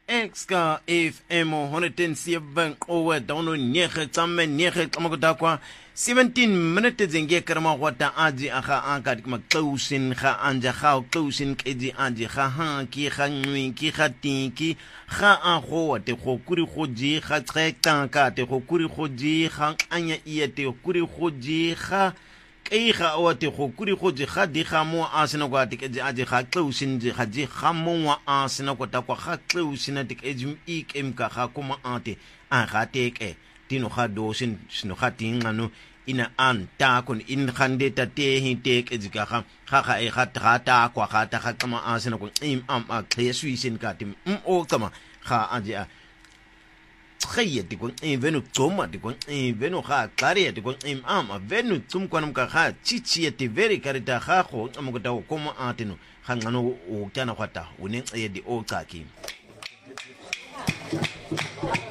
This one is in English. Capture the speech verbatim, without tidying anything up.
Exka F M one oh seven over dono nege tsamme nege tsamakudakwa seventeen minutes nge karama wata aji aha anka dikma klausin ga anja ga klausin keji aji ga ha ki ga nwi ki ga tinki ga a go te go kuri go ji ga tsekta ka te go kuri go ji ga anya ie te kuri go ji ga ke ga o te go kuri go ji ga di ga mo a sena kwa te keji aji ga klausin ji ga ji ga mo wa a sena kwa ta kwa ga klausin te keji ik em ka ga kuma ate a ga te ke tino ga dosin sino ga tingano ina anta kun in khande ta te hi te ke jika ga ga ga e ga ta ta kwa ga ta ga kama asena kun im am a khe suisin ka tim m o kama ga aje a khye ti kun e venu toma ti kun e venu ga klare ti kun im am a venu tum kwanum ka ga chichi ti veri karita ga go am ko ta ko ma atino ga ngano o kana kwata unen e di o tsaki